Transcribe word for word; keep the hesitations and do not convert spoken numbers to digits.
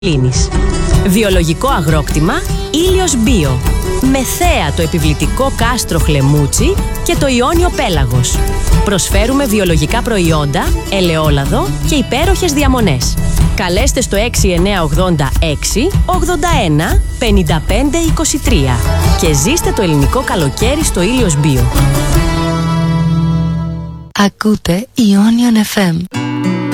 Λίνης. Βιολογικό αγρόκτημα Ήλιος Bio. Με θέα το επιβλητικό κάστρο Χλεμούτσι και το Ιόνιο Πέλαγος. Προσφέρουμε βιολογικά προϊόντα, ελαιόλαδο και υπέροχες διαμονές. Καλέστε στο έξι εννιά ογδόντα έξι ογδόντα ένα πενήντα πέντε είκοσι τρία και ζήστε το ελληνικό καλοκαίρι στο Ήλιος Bio. Ακούτε Ionian εφ εμ.